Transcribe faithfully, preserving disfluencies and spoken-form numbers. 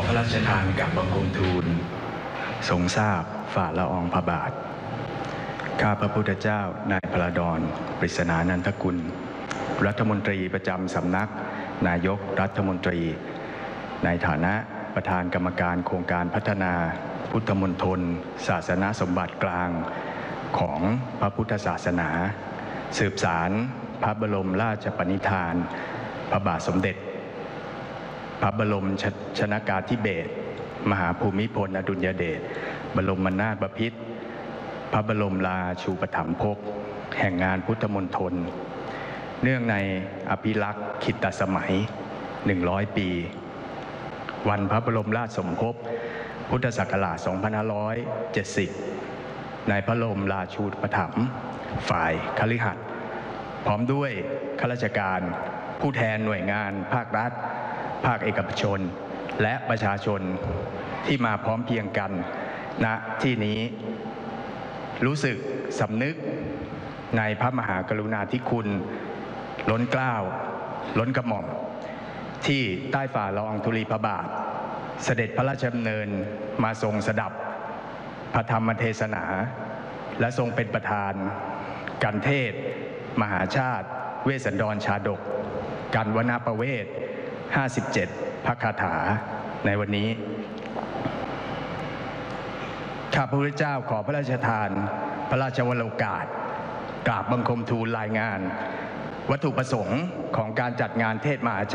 พระราชทานกับบังคมทูลทรงทราบฝ่าละอองพระบาทข้าพระพุทธเจ้านายพระดอนปริศนานันทกุลรัฐมนตรีประจำสำนักนายกรัฐมนตรีในฐานะประธานกรรมการโครงการพัฒนาพุทธมณฑลศาสนสมบัติกลางของพระพุทธศาสนาสืบสารพระบรมราชปณิธานพระบาทสมเด็จพระบรมชนกาธิเบศรมหาภูมิพลอดุลยเดชบรมนาถบพิตรพระบรมราชูปถัมภกแห่งงานพุทธมณฑลเนื่องในอภิลักษ์ขิตสมัยหนึ่งร้อยปีวันพระบรมราชสมภพพุทธศักราชสองพันห้าร้อยเจ็ดสิบในพระบรมราชูปถัมภ์ฝ่ายคฤหัสถ์พร้อมด้วยข้าราชการผู้แทนหน่วยงานภาครัฐภาคเอกชนและประชาชนที่มาพร้อมเพรียงกันณที่นี้รู้สึกสำนึกในพระมหากรุณาธิคุณล้นเกล้าล้นกระหม่อมที่ใต้ฝ่าละอองธุลีพระบาทเสด็จพระราชดำเนินมาทรงสดับพระธรรมเทศนาและทรงเป็นประธานการเทศมหาชาติเวสสันดรชาดกกันวนาประเวศห้าสิบเจ็ดพระคาถาในวันนี้ข้าพระพุทธเจ้าขอพระราชทานพระราชวโรกาสกราบบังคมทูลรายงานวัตถุประสงค์ของการจัดงานเทศมหาชาติ